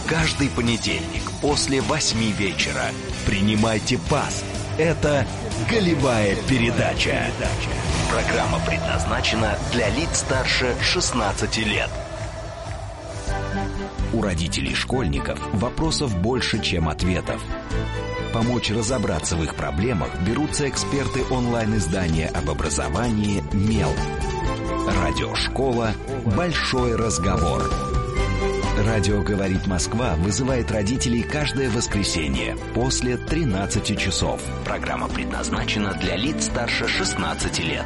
Каждый понедельник после 8 вечера принимайте ПАС. Это «Голевая передача». Программа предназначена для лиц старше 16 лет. У родителей школьников вопросов больше, чем ответов. Помочь разобраться в их проблемах берутся эксперты онлайн-издания об образовании «Мел». Радиошкола «Большой разговор». Радио «Говорит Москва» вызывает родителей каждое воскресенье после 13 часов. Программа предназначена для лиц старше 16 лет.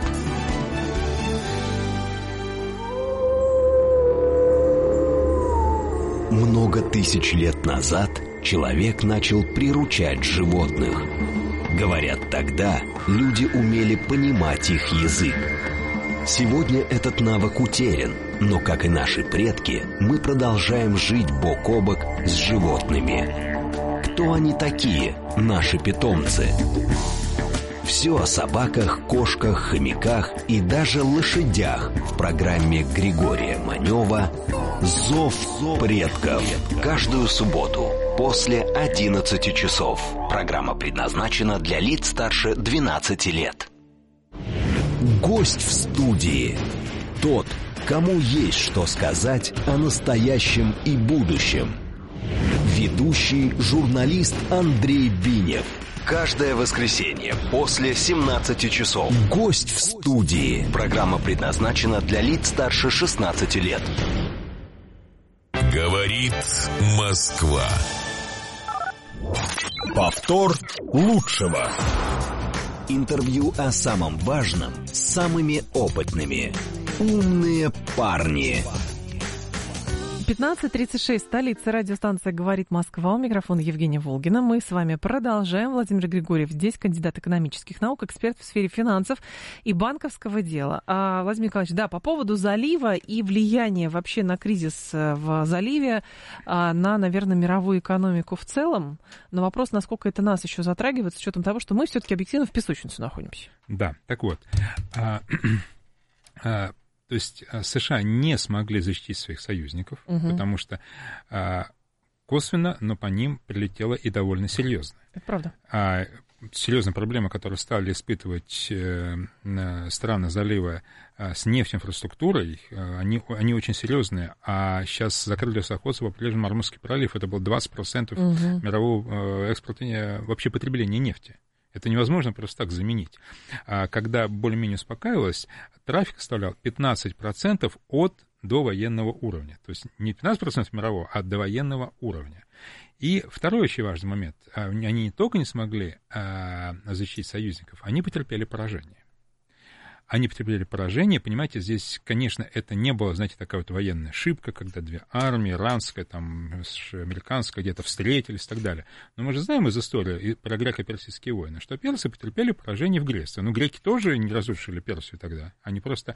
Много тысяч лет назад человек начал приручать животных. Говорят, тогда люди умели понимать их язык. Сегодня этот навык утерян, но, как и наши предки, мы продолжаем жить бок о бок с животными. Кто они такие, наши питомцы? Все о собаках, кошках, хомяках и даже лошадях в программе Григория Манева «Зов предков». Каждую субботу после 11 часов. Программа предназначена для лиц старше 12 лет. Гость в студии. Тот, кому есть что сказать о настоящем и будущем. Ведущий журналист Андрей Бинев. Каждое воскресенье после 17 часов. Гость в студии. Программа предназначена для лиц старше 16 лет. Говорит Москва. Повтор лучшего. Интервью о самом важном с самыми опытными. Умные парни. 15:36, столица, радиостанция «Говорит Москва». У микрофона Евгения Волгина. Мы с вами продолжаем. Владимир Григорьев здесь, кандидат экономических наук, эксперт в сфере финансов и банковского дела. Владимир Николаевич, да, по поводу залива и влияния вообще на кризис в заливе, на, наверное, мировую экономику в целом. Но вопрос, насколько это нас еще затрагивает, с учетом того, что мы все-таки объективно в песочнице находимся. Да, так вот. То есть США не смогли защитить своих союзников, потому что косвенно, но по ним прилетело и довольно серьезно. Это правда. Серьезная проблема, которую стали испытывать страны залива с нефтеинфраструктурой, они очень серьезные. А сейчас закрыли судоходство по побережью Морморский пролив. Это было 20% мирового экспорта, вообще потребления нефти. Это невозможно просто так заменить. Когда более-менее успокаивалось, трафик составлял 15% от довоенного уровня. То есть не 15% мирового, а довоенного уровня. И второй очень важный момент. Они не только не смогли защитить союзников, они потерпели поражение. Они потерпели поражение, понимаете, здесь, конечно, это не было, знаете, такая вот военная ошибка, когда две армии, иранская, там, американская, где-то встретились и так далее. Но мы же знаем из истории про греко-персидские войны, что персы потерпели поражение в Греции. Но греки тоже не разрушили Персию тогда. Они просто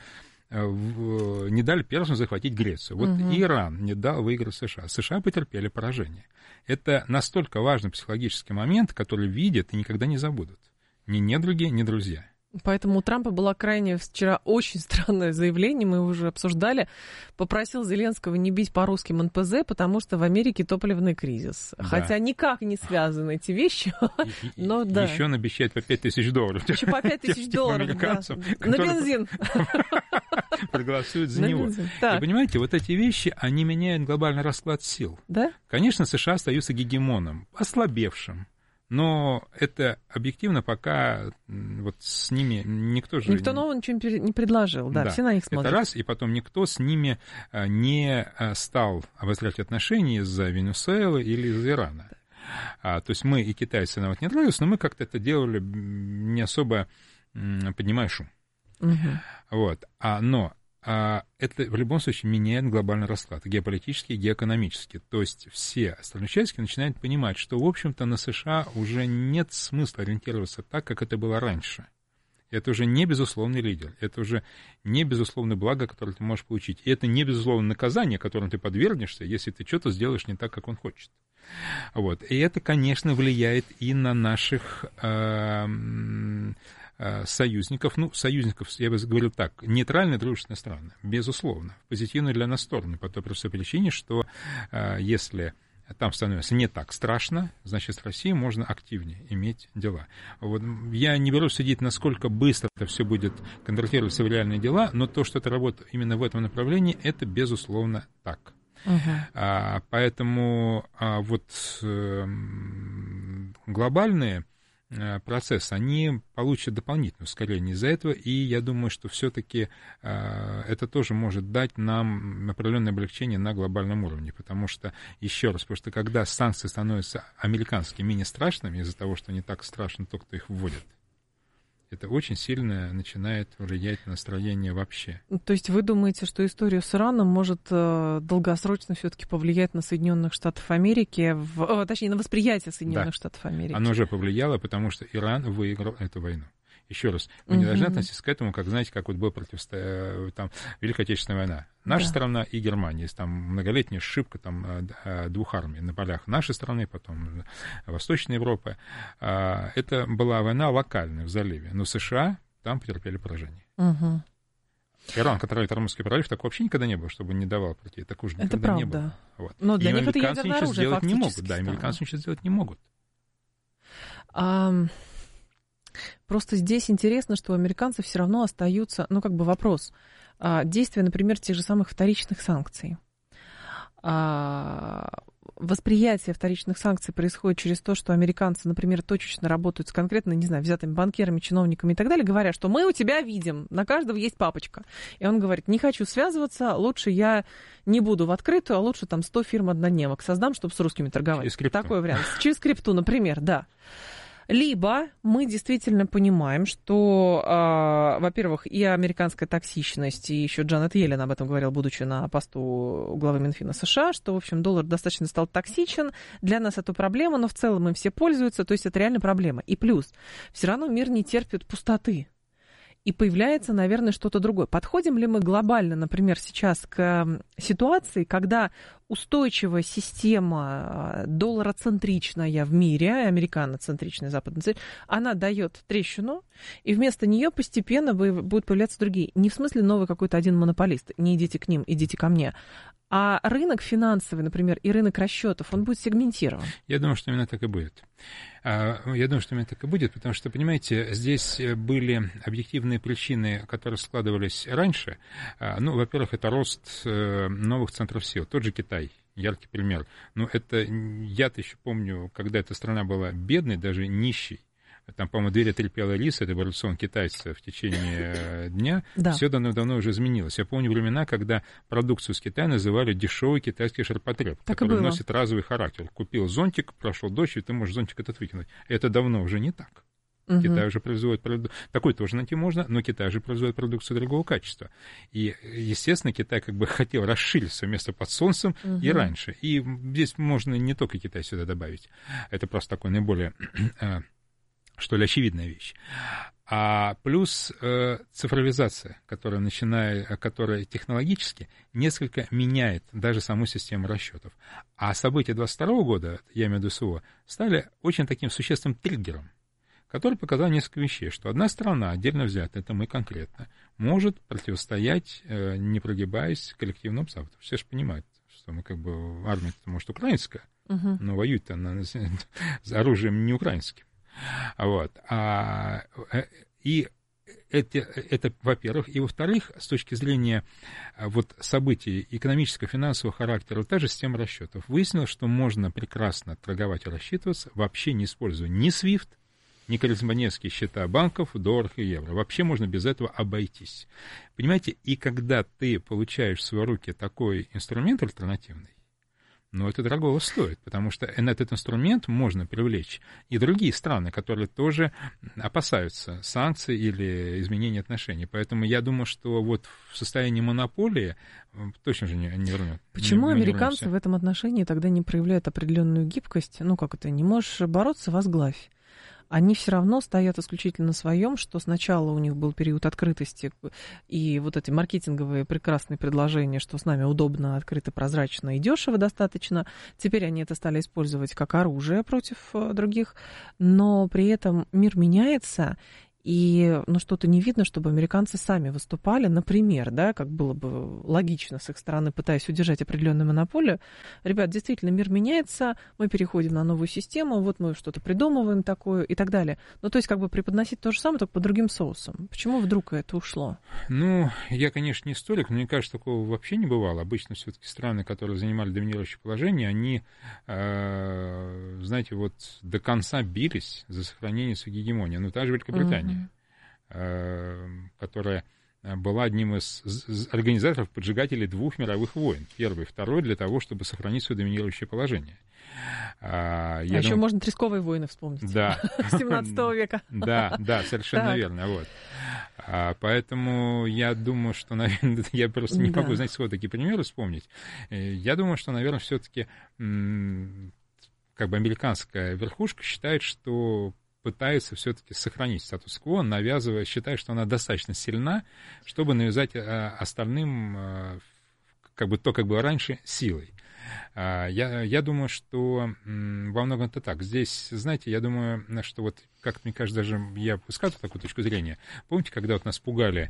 не дали персам захватить Грецию. Вот и Иран не дал выиграть США. США потерпели поражение. Это настолько важный психологический момент, который видят и никогда не забудут. Ни недруги, ни друзья. Поэтому у Трампа было крайне вчера очень странное заявление, мы его уже обсуждали. Попросил Зеленского не бить по русским НПЗ, потому что в Америке топливный кризис. Да. Хотя никак не связаны эти вещи. Но да. Еще он обещает по $5000. Еще по $5000, американцам, да. На бензин. Проголосуют за него. И понимаете, вот эти вещи, они меняют глобальный расклад сил. Да? Конечно, США остаются гегемоном, ослабевшим. Но это объективно пока вот с ними никто же... Никто нового ничего не предложил, да, все на них смотрят. Это раз, и потом никто с ними не стал обострять отношения из-за Венесуэлы или из-за Ирана. То есть мы и китайцы нам вот не нравились, но мы как-то это делали не особо поднимая шум. Вот. Но это в любом случае меняет глобальный расклад, геополитический и геоэкономический. То есть все остальные участники начинают понимать, что, в общем-то, на США уже нет смысла ориентироваться так, как это было раньше. Это уже не безусловный лидер, это уже не безусловное благо, которое ты можешь получить. И это не безусловное наказание, которым ты подвергнешься, если ты что-то сделаешь не так, как он хочет. Вот. И это, конечно, влияет и на наших... союзников, союзников, я бы говорил так, нейтральные дружественные страны, безусловно, позитивные для нас стороны, по той простой причине, что если там становится не так страшно, значит, с Россией можно активнее иметь дела. Вот я не берусь судить, насколько быстро это все будет конвертироваться в реальные дела, но то, что это работает именно в этом направлении, это, безусловно, так. Поэтому глобальные процессы, они получат дополнительное ускорение из-за этого, и я думаю, что все-таки это тоже может дать нам определенное облегчение на глобальном уровне, потому что, еще раз, потому что когда санкции становятся американскими менее страшными из-за того, что не так страшно то, кто их вводит, это очень сильно начинает влиять на настроение вообще. То есть вы думаете, что история с Ираном может долгосрочно все-таки повлиять на Соединенных Штатов Америки, точнее, на восприятие Соединенных Штатов Америки? Оно уже повлияло, потому что Иран выиграл эту войну. Еще раз, мы не должны относиться к этому, как, знаете, как вот была Великая Отечественная война. Наша страна и Германия, есть там многолетняя ошибка двух армий на полях нашей страны, потом Восточной Европы. Это была война локальная в заливе, но США там потерпели поражение. Иран, который Тормозский пролив, так вообще никогда не было, чтобы не давал пройти. Так уже никогда не было. Вот. Но для них это американцы ядерное ничего оружие сделать не могут. фактически. Да, американцы ничего сделать не могут. Просто здесь интересно, что у американцев все равно остаются, вопрос. Действия, например, тех же самых вторичных санкций. Восприятие вторичных санкций происходит через то, что американцы, например, точечно работают с конкретно, не знаю, взятыми банкирами, чиновниками и так далее, говоря, что мы у тебя видим, на каждого есть папочка. И он говорит, не хочу связываться, лучше я не буду в открытую, а лучше там 100 фирм-однодневок создам, чтобы с русскими торговать. Такой вариант. Через крипту, например, да. Либо мы действительно понимаем, что, во-первых, и американская токсичность, и еще Джанет Йеллен об этом говорил, будучи на посту главы Минфина США, что, в общем, доллар достаточно стал токсичен, для нас это проблема, но в целом им все пользуются, то есть это реально проблема. И плюс, все равно мир не терпит пустоты. И появляется, наверное, что-то другое. Подходим ли мы глобально, например, сейчас к ситуации, когда устойчивая система доллароцентричная в мире, американоцентричная, западноцентричная, она дает трещину, и вместо нее постепенно будут появляться другие. Не в смысле новый какой-то один монополист, не идите к ним, идите ко мне, а рынок финансовый, например, и рынок расчетов, он будет сегментирован. Я думаю, что именно так и будет. Потому что, понимаете, здесь были объективные причины, которые складывались раньше. Во-первых, это рост новых центров сил. Тот же Китай, яркий пример. Я-то еще помню, когда эта страна была бедной, даже нищей. Там, по-моему, 2 или 3 пелые риса, это рацион китайца в течение дня. Да. Все давно уже изменилось. Я помню времена, когда продукцию с Китая называли дешевый китайский ширпотреб, который носит разовый характер. Купил зонтик, прошел дождь, и ты можешь зонтик этот выкинуть. Это давно уже не так. Китай уже производит такой тоже найти можно, но Китай же производит продукцию другого качества. И, естественно, Китай хотел расширить свое место под солнцем и раньше. И здесь можно не только Китай сюда добавить. Это просто такой наиболее... что ли, очевидная вещь. А плюс цифровизация, которая технологически несколько меняет даже саму систему расчетов. А события 22 года, я имею в виду СВО, стали очень таким существенным триггером, который показал несколько вещей, что одна страна, отдельно взятая, это мы конкретно, может противостоять, не прогибаясь, коллективному Западу. Все же понимают, что мы армия-то, может, украинская, но воюет она с оружием не украинским. И это, во-первых. И, во-вторых, с точки зрения событий экономического, финансового характера, та же система расчетов. Выяснилось, что можно прекрасно торговать и рассчитываться, вообще не используя ни SWIFT, ни корреспондентские счета банков в долларах и евро. Вообще можно без этого обойтись. Понимаете, и когда ты получаешь в свои руки такой инструмент альтернативный, это дорого стоит, потому что на этот инструмент можно привлечь и другие страны, которые тоже опасаются санкций или изменения отношений. Поэтому я думаю, что в состоянии монополии точно же не вернет. Почему американцы в этом отношении тогда не проявляют определенную гибкость? Не можешь бороться, возглавь. Они все равно стоят исключительно на своем, что сначала у них был период открытости и эти маркетинговые прекрасные предложения, что с нами удобно, открыто, прозрачно и дешево достаточно. Теперь они это стали использовать как оружие против других, но при этом мир меняется, и что-то не видно, чтобы американцы сами выступали, например, да, как было бы логично с их стороны, пытаясь удержать определенную монополию. Ребят, действительно, мир меняется, мы переходим на новую систему, вот мы что-то придумываем такое и так далее. То есть как бы преподносить то же самое, только по другим соусам. Почему вдруг это ушло? Я, конечно, не историк, но мне кажется, такого вообще не бывало. Обычно все-таки страны, которые занимали доминирующее положение, они, знаете, вот до конца бились за сохранение своей гегемонии. Та же Великобритания, которая была одним из организаторов, поджигателей 2 мировых войн. Первый и второй, для того, чтобы сохранить свое доминирующее положение. Еще можно Тресковые войны вспомнить. Да. 17 века. Да, совершенно верно. Вот. Поэтому я думаю, что, наверное, я просто не могу, знаете, вот такие примеры вспомнить. Я думаю, что, наверное, все-таки как бы американская верхушка считает, что пытается все-таки сохранить статус-кво, считая, что она достаточно сильна, чтобы навязать остальным как бы раньше силой. Я думаю, что во многом это так. Здесь, знаете, я думаю, что вот, как мне кажется, даже я высказываю такую точку зрения. Помните, когда вот нас пугали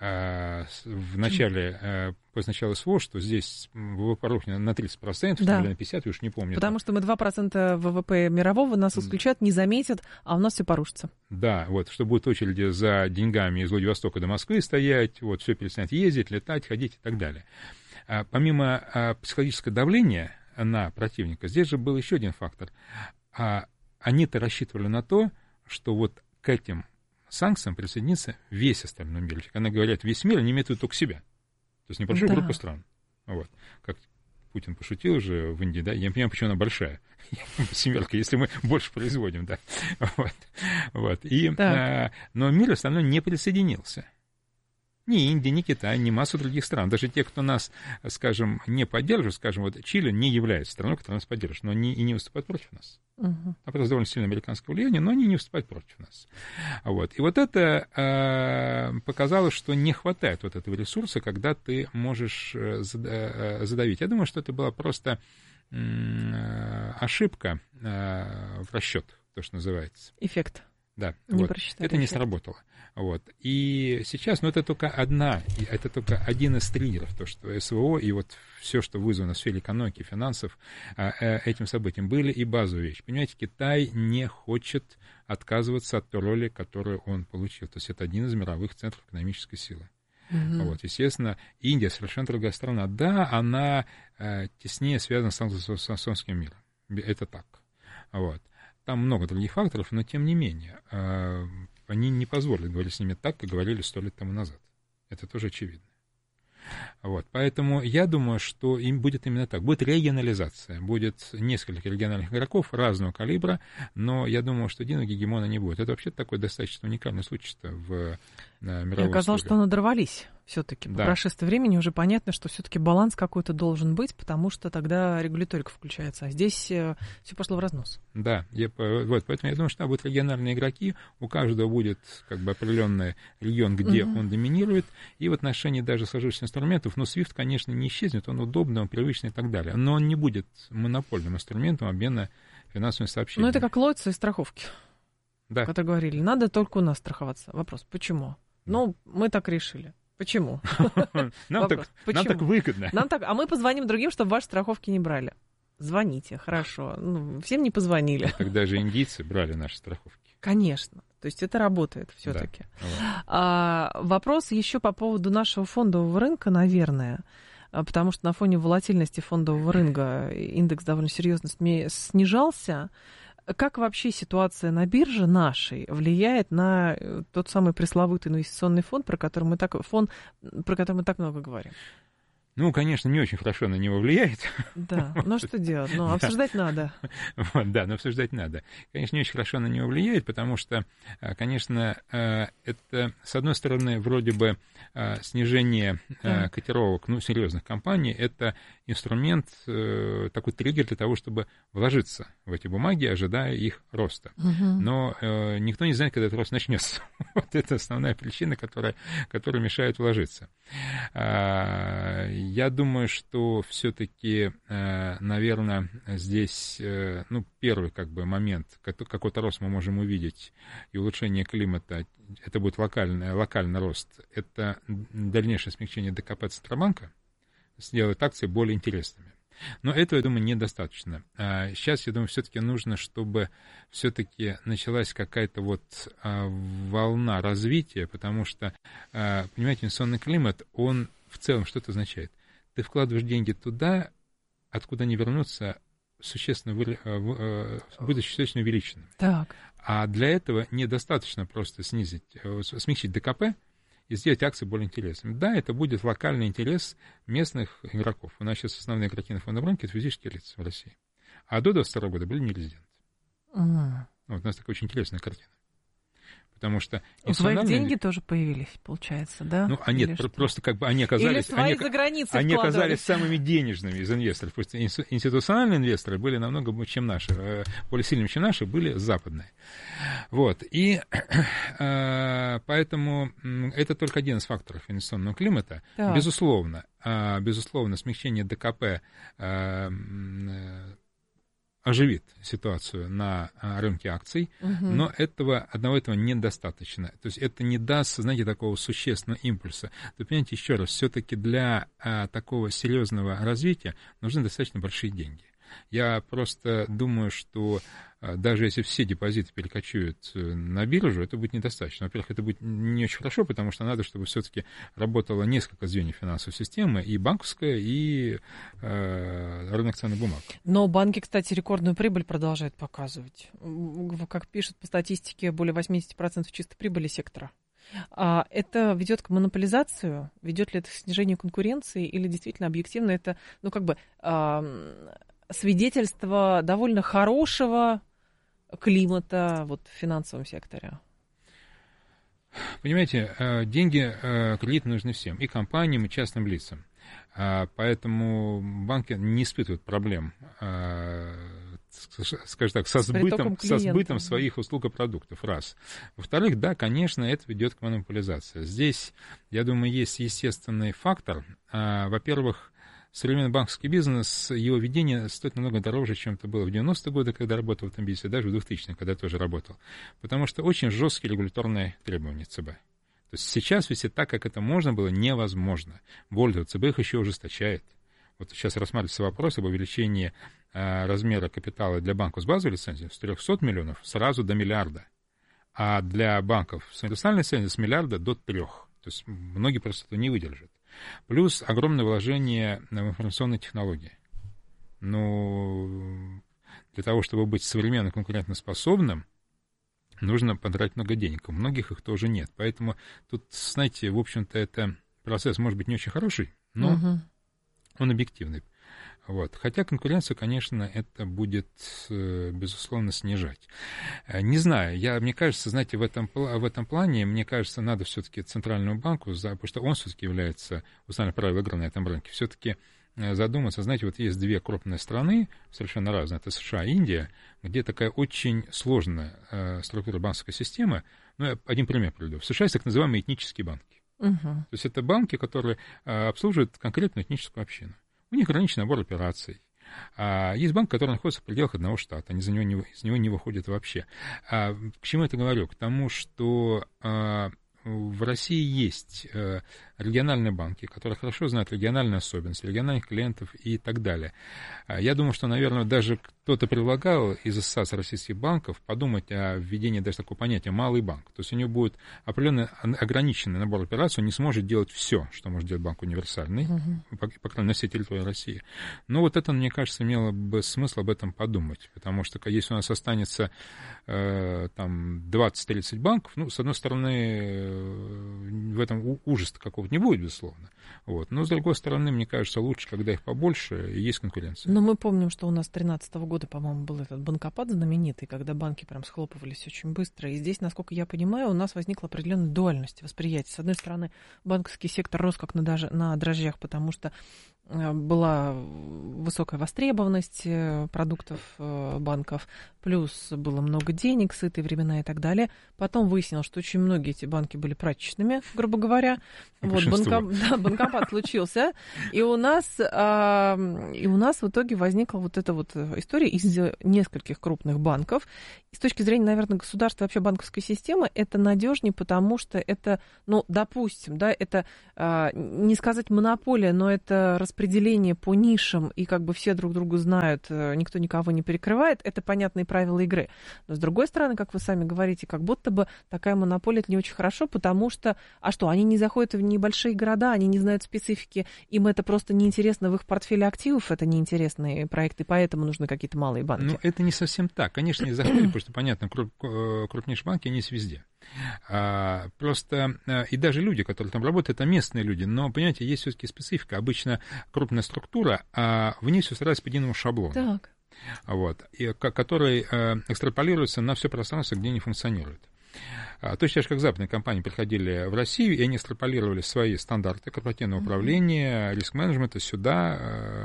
в начале, после начала СВО, что здесь ВВП рухнет на 30%, да. или на 50%, я уж не помню. Потому что мы 2% ВВП мирового нас исключат, не заметят, а у нас все порушится. Да, вот, что будут очереди за деньгами из Владивостока до Москвы стоять, вот, все перестанет ездить, летать, ходить и так далее. Помимо психологического давления на противника, здесь же был еще один фактор. Они-то рассчитывали на то, что вот к этим санкциям присоединится весь остальной мир. Когда говорят весь мир, они имеют в виду только себя. То есть небольшую группу стран. Вот. Как Путин пошутил уже в Индии, да, я не понимаю, почему она большая. 7, если мы больше производим, да. Вот. Но мир остальной не присоединился. Ни Индия, ни Китай, ни массу других стран. Даже те, кто нас, скажем, не поддерживает, скажем, вот Чили не является страной, которая нас поддерживает, но они и не выступают против нас. Там просто довольно сильное американское влияние, но они не выступают против нас. Вот. И вот это показало, что не хватает вот этого ресурса, когда ты можешь задавить. Я думаю, что это была просто ошибка в расчетах, то, что называется. Эффект. Да, вот. Это не сработало. Вот. И сейчас, это только один из триггеров, то, что СВО и вот все, что вызвано в сфере экономики, финансов, этим событием были и базовые вещи. Понимаете, Китай не хочет отказываться от той роли, которую он получил. То есть это один из мировых центров экономической силы. Вот, естественно, Индия совершенно другая страна. Да, она теснее связана с англосаксонским миром. Это так. Вот. Там много других факторов, но тем не менее, они не позволили говорить с ними так, как говорили 100 лет тому назад. Это тоже очевидно. Вот. Поэтому я думаю, что им будет именно так. Будет регионализация, будет несколько региональных игроков разного калибра, но я думаю, что единого гегемона не будет. Это вообще такой достаточно уникальный случай в мировой истории. Оказалось, что надорвались все-таки. По прошествии времени уже понятно, что все-таки баланс какой-то должен быть, потому что тогда регуляторика включается, а здесь все пошло в разнос. Да, поэтому я думаю, что будут региональные игроки, у каждого будет как бы определенный регион, где он доминирует, и в отношении даже сложившихся инструментов, SWIFT, конечно, не исчезнет, он удобный, он привычный и так далее, но он не будет монопольным инструментом обмена финансовыми сообщениями. Это как лоицы и страховки, когда говорили, надо только у нас страховаться. Вопрос, почему? Мы так решили. Почему? Нам так выгодно. А мы позвоним другим, чтобы ваши страховки не брали. Звоните, хорошо. Всем не позвонили. Тогда же индийцы брали наши страховки. Конечно. То есть это работает все-таки. Вопрос еще по поводу нашего фондового рынка, наверное. Потому что на фоне волатильности фондового рынка индекс довольно серьезно снижался. Как вообще ситуация на бирже нашей влияет на тот самый пресловутый инвестиционный фонд, про который мы так много говорим? Конечно, не очень хорошо на него влияет. Да, что делать? Обсуждать надо. Да, но обсуждать надо. Конечно, не очень хорошо на него влияет, потому что, конечно, это, с одной стороны, вроде бы снижение котировок, серьезных компаний, это инструмент, такой триггер для того, чтобы вложиться в эти бумаги, ожидая их роста. Но никто не знает, когда этот рост начнется. Вот это основная причина, которая мешает вложиться. Я думаю, что все-таки, наверное, здесь, первый момент, какой-то рост мы можем увидеть, и улучшение климата, это будет локальный рост, это дальнейшее смягчение ДКП Центробанка, сделает акции более интересными. Но этого, я думаю, недостаточно. Сейчас, я думаю, все-таки нужно, чтобы все-таки началась какая-то волна развития, потому что, понимаете, инвестиционный климат, он в целом что это означает? Ты вкладываешь деньги туда, откуда они вернутся, существенно будут существенно увеличенными. Так. А для этого недостаточно просто смягчить ДКП, и сделать акции более интересными. Да, это будет локальный интерес местных игроков. У нас сейчас основные игроки на фондовом рынке — это физические лица в России. А до 2022 года были нерезиденты. У нас такая очень интересная картина. Потому что... Свои деньги тоже появились, получается, да? Просто они оказались... Или свои за границей они оказались самыми денежными из инвесторов. Потому что институциональные инвесторы были намного, чем наши, более сильными, чем наши, были западные. И поэтому это только один из факторов инвестиционного климата. Так. Безусловно, смягчение ДКП оживит ситуацию на рынке акций, но одного этого недостаточно. То есть это не даст, знаете, такого существенного импульса. Вы понимаете, еще раз, все-таки для такого серьезного развития нужны достаточно большие деньги. Я просто думаю, что даже если все депозиты перекочуют на биржу, это будет недостаточно. Во-первых, это будет не очень хорошо, потому что надо, чтобы все-таки работало несколько звеньев финансовой системы, и банковская, и рынок ценных бумаг. Но банки, кстати, рекордную прибыль продолжают показывать. Как пишут по статистике, более 80% чистой прибыли сектора. Это ведет к монополизации? Ведет ли это к снижению конкуренции? Или действительно объективно это, свидетельство довольно хорошего климата в финансовом секторе? Понимаете, деньги, кредиты нужны всем, и компаниям, и частным лицам. Поэтому банки не испытывают проблем, скажем так, со сбытом своих услуг и продуктов, раз. Во-вторых, да, конечно, это ведет к монополизации. Здесь, я думаю, есть естественный фактор. Во-первых, современный банковский бизнес, его ведение стоит намного дороже, чем это было в 90-е годы, когда работал в этом бизнесе, даже в 2000-е, когда я тоже работал. Потому что очень жесткие регуляторные требования ЦБ. То есть сейчас вести так, как это можно было, невозможно. Более того, ЦБ их еще ужесточает. Сейчас рассматривается вопрос об увеличении размера капитала для банков с базовой лицензией с 300 миллионов сразу до миллиарда. А для банков с универсальной лицензией с миллиарда до 3. То есть многие просто этого не выдержат. Плюс огромное вложение в информационные технологии. Для того, чтобы быть современно конкурентоспособным, нужно потратить много денег. У многих их тоже нет. Поэтому тут, знаете, в общем-то, это процесс может быть не очень хороший, но он объективный. Хотя конкуренцию, конечно, это будет, безусловно, снижать. Не знаю, мне кажется, знаете, в этом плане, мне кажется, надо все-таки Центральному банку, потому что он все-таки является установленным правилом игры на этом рынке, все-таки задуматься, знаете, есть две крупные страны, совершенно разные, это США и Индия, где такая очень сложная структура банковской системы. Я один пример приведу. В США есть так называемые этнические банки. То есть это банки, которые обслуживают конкретную этническую общину. У них ограниченный набор операций. Есть банк, который находится в пределах одного штата, они из него не выходят вообще. К чему я это говорю? К тому, что в России есть региональные банки, которые хорошо знают региональные особенности, региональных клиентов и так далее. Я думаю, что, наверное, даже кто-то предлагал из ассоциации российских банков подумать о введении даже такого понятия «малый банк». То есть у него будет определенный ограниченный набор операций, он не сможет делать все, что может делать банк универсальный, по крайней мере, на всей территории России. Но это, мне кажется, имело бы смысл об этом подумать, потому что если у нас останется 20-30 банков, с одной стороны, в этом ужаса какого-то не будет, безусловно. Но, с другой стороны, мне кажется, лучше, когда их побольше, и есть конкуренция. Но мы помним, что у нас с 2013 года, по-моему, был этот банкопад знаменитый, когда банки прям схлопывались очень быстро. И здесь, насколько я понимаю, у нас возникла определенная дуальность восприятия. С одной стороны, банковский сектор рос как на дрожжах, потому что была высокая востребованность продуктов банков, плюс было много денег, сытые времена и так далее. Потом выяснилось, что очень многие эти банки были прачечными, грубо говоря. Вот, банкомат случился. И у нас в итоге возникла вот эта вот история из нескольких крупных банков. И с точки зрения, наверное, государства, вообще банковской системы, это надежнее, потому что это, ну, допустим, да, это не сказать монополия, но это распределение по нишам, и как бы все друг друга знают, никто никого не перекрывает, это понятные правила игры. Но с другой стороны, как вы сами говорите, как будто бы такая монополия это не очень хорошо, потому что, они не заходят в небольшие города, они не знают специфики, им это просто неинтересно в их портфеле активов, это неинтересные проекты, поэтому нужны какие-то малые банки. Ну, это не совсем так. Конечно, не заходят, потому что, понятно, крупнейшие банки, они есть везде. Просто, и даже люди, которые там работают, это местные люди, но, понимаете, есть все-таки специфика. Обычно крупная структура, а в ней все старается по единому шаблону. Так. Вот, который экстраполируется на все пространство, где они функционируют. Точно так же, как западные компании приходили в Россию, и они экстраполировали свои стандарты корпоративного управления, риск-менеджмента сюда,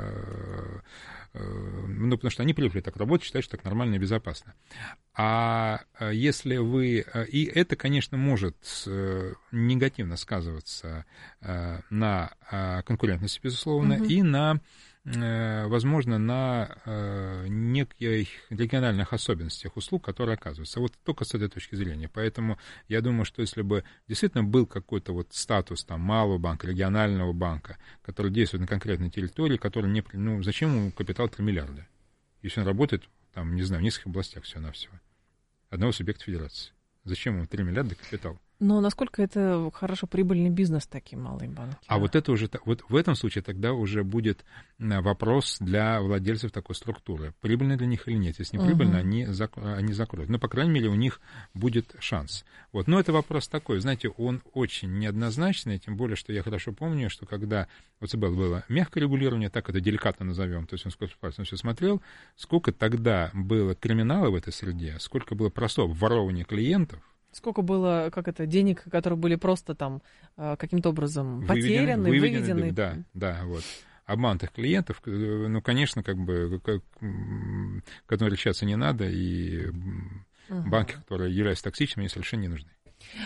ну, потому что они привыкли так работать, считают, что так нормально и безопасно. А если вы... И это, конечно, может негативно сказываться на конкурентности, безусловно, и на... возможно, на неких региональных особенностях услуг, которые оказываются. Вот только с этой точки зрения. Поэтому я думаю, что если бы действительно был какой-то вот статус там, малого банка, регионального банка, который действует на конкретной территории, который не... Ну, зачем ему капитал 3 миллиарда? Если он работает, там, не знаю, в нескольких областях всего-навсего. Одного субъекта федерации. Зачем ему 3 миллиарда капитал? Но насколько это хорошо прибыльный бизнес, такие малые банки? А вот это уже, вот в этом случае тогда уже будет вопрос для владельцев такой структуры. Прибыльно для них или нет. Если не прибыльно, они закроют. Но, по крайней мере, у них будет шанс. Вот. Но это вопрос такой, знаете, он очень неоднозначный, тем более, что я хорошо помню, что когда у ЦБ было мягкое регулирование, так это деликатно назовем, то есть он сколько пальцем все смотрел, сколько тогда было криминала в этой среде, сколько было простого ворования клиентов. Сколько было, денег, которые были просто там каким-то образом потеряны, выведены. Да, вот. Обманутых клиентов, ну, конечно, которые решаться не надо, и банки, которые являются токсичными, они совершенно не нужны.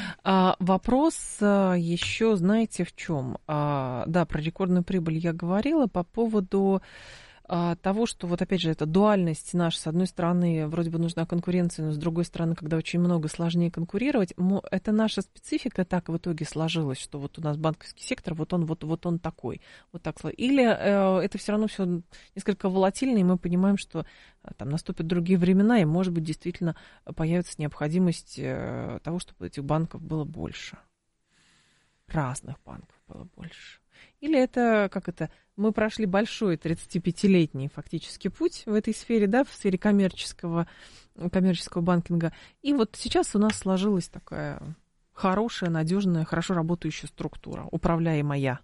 Вопрос еще, знаете, в чем? Да, про рекордную прибыль я говорила по поводу того, что вот опять же эта дуальность наша, с одной стороны, вроде бы нужна конкуренция, но с другой стороны, когда очень много, сложнее конкурировать, это наша специфика так в итоге сложилась, что вот у нас банковский сектор, вот он такой, вот так. Или это все равно все несколько волатильно, и мы понимаем, что там наступят другие времена, и, может быть, действительно появится необходимость того, чтобы этих банков было больше, разных банков было больше. Или это, мы прошли большой 35-летний фактически путь в этой сфере, да, в сфере коммерческого банкинга. И вот сейчас у нас сложилась такая хорошая, надежная, хорошо работающая структура, управляемая.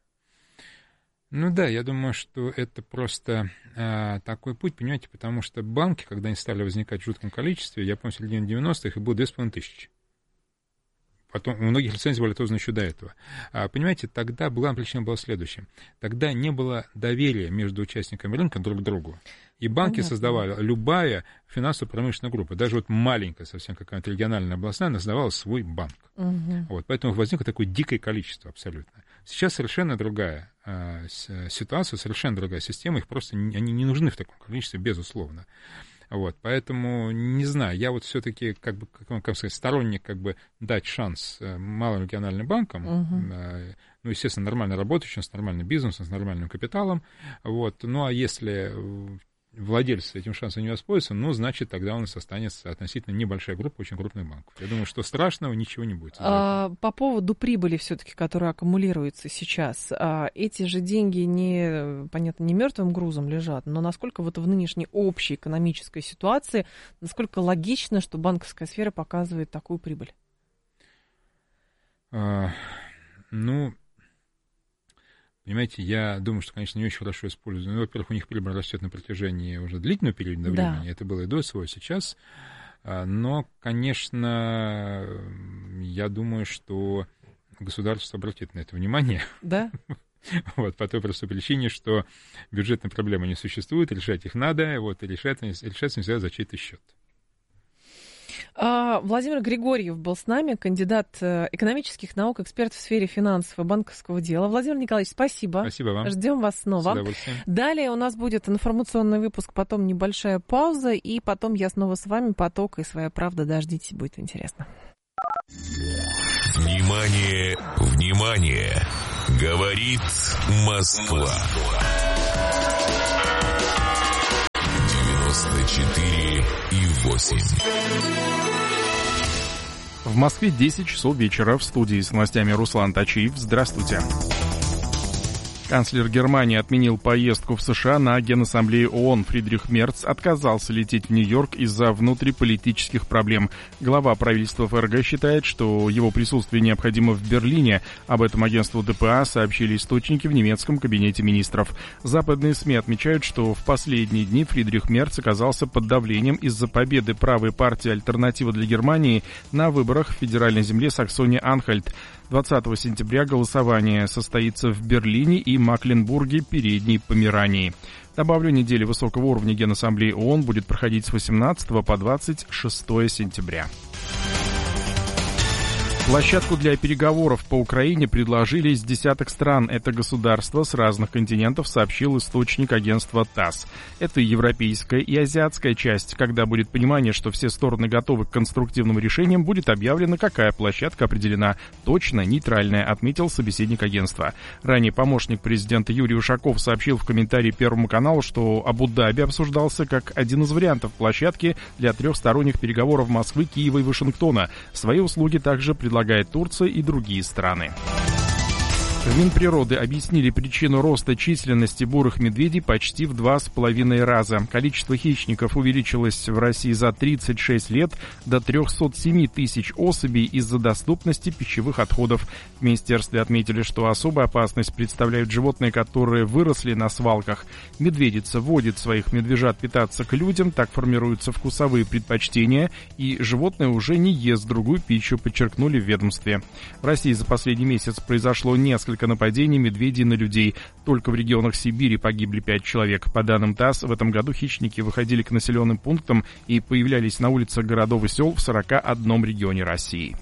Ну да, я думаю, что это просто такой путь, понимаете, потому что банки, когда они стали возникать в жутком количестве, я помню, в середине 90-х их было 2500. Потом у многих лицензий были отобраны еще до этого. Понимаете, тогда главная причина была следующая. Тогда не было доверия между участниками рынка друг к другу. И банки создавали, любая финансово-промышленная группа, даже вот маленькая совсем какая-то региональная областная, она создавала свой банк. Вот, поэтому возникло такое дикое количество абсолютно. Сейчас совершенно другая ситуация, совершенно другая система. Их просто они не нужны в таком количестве, безусловно. Вот, поэтому, не знаю, я вот все-таки, как сказать, сторонник, дать шанс малым региональным банкам, ну, естественно, нормально работающим, с нормальным бизнесом, с нормальным капиталом, вот, ну, а если владельцы этим шансом не воспользуются, ну, значит, тогда у нас останется относительно небольшая группа очень крупных банков. Я думаю, что страшного ничего не будет. По поводу прибыли все-таки, которая аккумулируется сейчас, эти же деньги понятно, не мертвым грузом лежат, но насколько вот в нынешней общей экономической ситуации, насколько логично, что банковская сфера показывает такую прибыль? Понимаете, я думаю, что, конечно, не очень хорошо используют. Ну, во-первых, у них прибыль растет на протяжении уже длительного периода времени. Это было и до своего, сейчас. Но, конечно, я думаю, что государство обратит на это внимание. Да? Вот, по той простой причине, что бюджетные проблемы не существуют, решать их надо, вот, и решаться нельзя за чей-то счет. Владимир Григорьев был с нами, кандидат экономических наук, эксперт в сфере финансов и банковского дела. Владимир Николаевич, спасибо. Спасибо вам. Ждем вас снова. С удовольствием. Далее у нас будет информационный выпуск, потом небольшая пауза, и потом я снова с вами, «Поток» и «Своя правда». Дождитесь, будет интересно. Внимание, внимание! Говорит Москва. 94,8. В Москве 10 часов вечера. В студии с новостями Руслан Тачиев. Здравствуйте. Канцлер Германии отменил поездку в США на Генассамблею ООН. Фридрих Мерц отказался лететь в Нью-Йорк из-за внутриполитических проблем. Глава правительства ФРГ считает, что его присутствие необходимо в Берлине. Об этом агентству ДПА сообщили источники в немецком кабинете министров. Западные СМИ отмечают, что в последние дни Фридрих Мерц оказался под давлением из-за победы правой партии «Альтернатива для Германии» на выборах в федеральной земле Саксония-Анхальт. 20 сентября голосование состоится в Берлине и Мекленбурге, Передней Померании. Добавлю, неделя высокого уровня Генассамблеи ООН будет проходить с 18 по 26 сентября. Площадку для переговоров по Украине предложили из десяток стран. Это государства с разных континентов, сообщил источник агентства ТАСС. Это европейская и азиатская часть. Когда будет понимание, что все стороны готовы к конструктивным решениям, будет объявлено, какая площадка определена. Точно нейтральная, отметил собеседник агентства. Ранее помощник президента Юрий Ушаков сообщил в комментарии Первому каналу, что Абу-Даби обсуждался как один из вариантов площадки для трехсторонних переговоров Москвы, Киева и Вашингтона. Свои услуги также предлагает Турция и другие страны. В Минприроды объяснили причину роста численности бурых медведей почти в 2,5 раза. Количество хищников увеличилось в России за 36 лет до 307 тысяч особей из-за доступности пищевых отходов. В министерстве отметили, что особую опасность представляют животные, которые выросли на свалках. Медведица вводит своих медвежат питаться к людям, так формируются вкусовые предпочтения, и животное уже не ест другую пищу, подчеркнули в ведомстве. В России за последний месяц произошло несколько нападений медведей на людей. Только в регионах Сибири погибли 5 человек. По данным ТАСС, в этом году хищники выходили к населенным пунктам и появлялись на улицах городов и сел в 41 регионе России.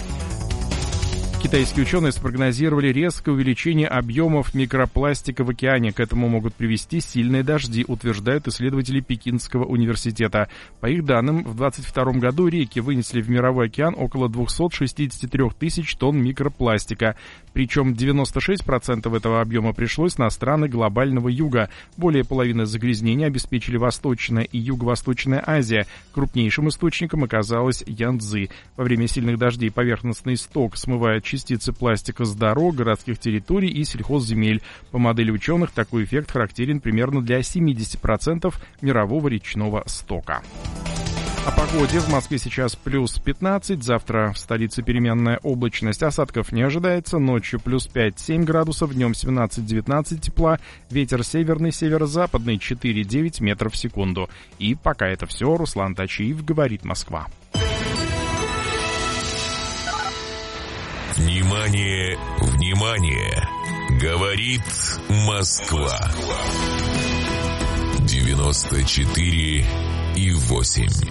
Китайские ученые спрогнозировали резкое увеличение объемов микропластика в океане. К этому могут привести сильные дожди, утверждают исследователи Пекинского университета. По их данным, в 2022 году реки вынесли в мировой океан около 263 тысяч тонн микропластика. Причем 96% этого объема пришлось на страны глобального юга. Более половины загрязнения обеспечили Восточная и Юго-Восточная Азия. Крупнейшим источником оказалась Янцзы. Во время сильных дождей поверхностный сток смывает частицы пластика с дорог, городских территорий и сельхозземель. По модели ученых, такой эффект характерен примерно для 70% мирового речного стока. О погоде. В Москве сейчас плюс 15, завтра в столице переменная облачность, осадков не ожидается, ночью плюс 5-7 градусов, днем 17-19 тепла, ветер северный, северо-западный 4-9 метров в секунду. И пока это все, Руслан Тачиев, говорит Москва. Внимание, внимание! Говорит Москва. 94,8.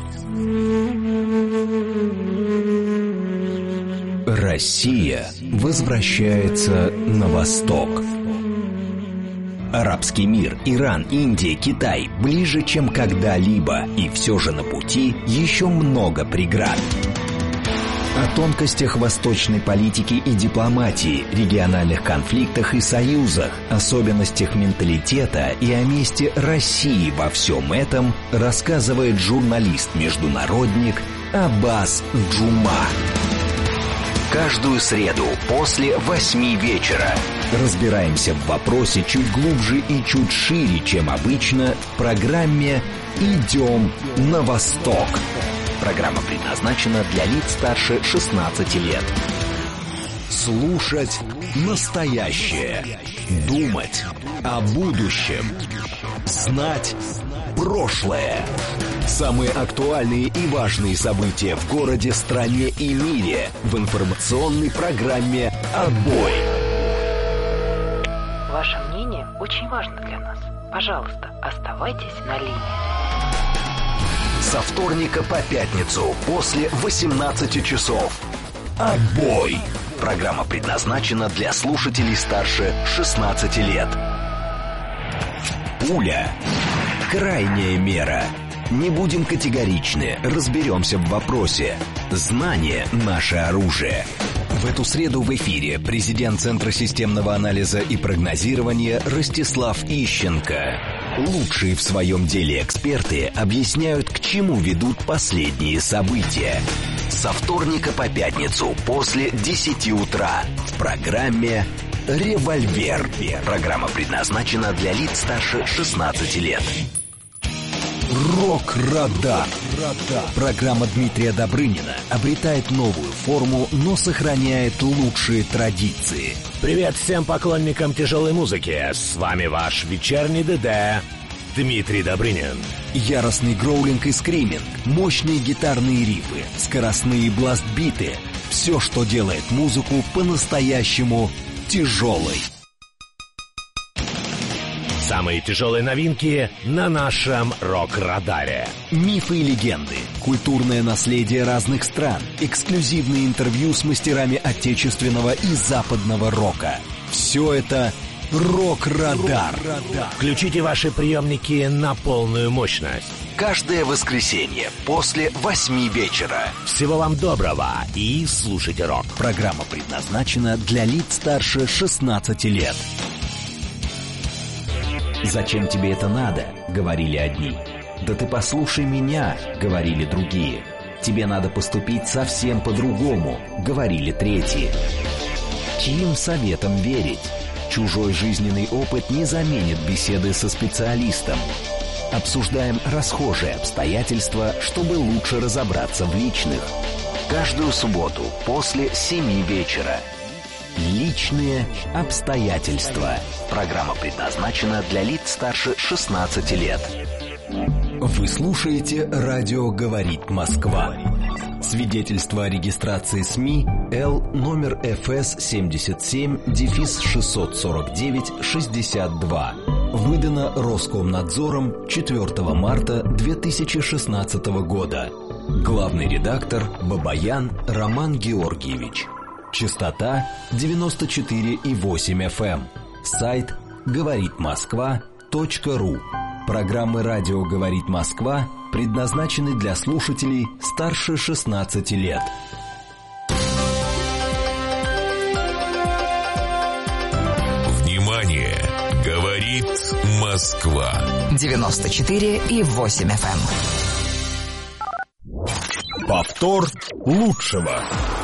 Россия возвращается на восток. Арабский мир, Иран, Индия, Китай ближе, чем когда-либо, и все же на пути еще много преград. О тонкостях восточной политики и дипломатии, региональных конфликтах и союзах, особенностях менталитета и о месте России во всем этом рассказывает журналист-международник Аббас Джума. Каждую среду после 8 вечера разбираемся в вопросе чуть глубже и чуть шире, чем обычно, в программе «Идем на восток». Программа предназначена для лиц старше 16 лет. Слушать настоящее. Думать о будущем. Знать прошлое. Самые актуальные и важные события в городе, стране и мире в информационной программе «Отбой». очень важно для нас. Пожалуйста, оставайтесь на линии. Со вторника по пятницу после 18 часов. Отбой! Программа предназначена для слушателей старше 16 лет. Пуля. Крайняя мера. Не будем категоричны, разберемся в вопросе. Знание – наше оружие. В эту среду в эфире президент Центра системного анализа и прогнозирования Ростислав Ищенко. Лучшие в своем деле эксперты объясняют, к чему ведут последние события. Со вторника по пятницу после 10 утра в программе «Револьвер». Программа предназначена для лиц старше 16 лет. Рок-радар. Программа Дмитрия Добрынина обретает новую форму, но сохраняет лучшие традиции. Привет всем поклонникам тяжелой музыки. С вами ваш вечерний ДД Дмитрий Добрынин. Яростный гроулинг и скриминг, мощные гитарные рифы, скоростные бласт-биты. Все, что делает музыку по-настоящему тяжелой. Самые тяжелые новинки на нашем рок-радаре. Мифы и легенды, культурное наследие разных стран, эксклюзивные интервью с мастерами отечественного и западного рока. Все это «Рок-радар». Включите ваши приемники на полную мощность. Каждое воскресенье после 8 вечера. Всего вам доброго и слушайте рок. Программа предназначена для лиц старше 16 лет. «Зачем тебе это надо?» — говорили одни. «Да ты послушай меня», — говорили другие. «Тебе надо поступить совсем по-другому», — говорили третьи. Чьим советам верить? Чужой жизненный опыт не заменит беседы со специалистом. Обсуждаем расхожие обстоятельства, чтобы лучше разобраться в личных. Каждую субботу после 7 вечера. Личные обстоятельства. Программа предназначена для лиц старше 16 лет. Вы слушаете «Радио говорит Москва». Свидетельство о регистрации СМИ Л номер ФС 77-649-62. Выдано Роскомнадзором 4 марта 2016 года. Главный редактор Бабаян Роман Георгиевич. Частота 94,8 FM. Сайт говоритмосква.ру. Программы «Радио говорит Москва» предназначены для слушателей старше 16 лет. Внимание! Говорит Москва. 94,8 FM. Повтор лучшего.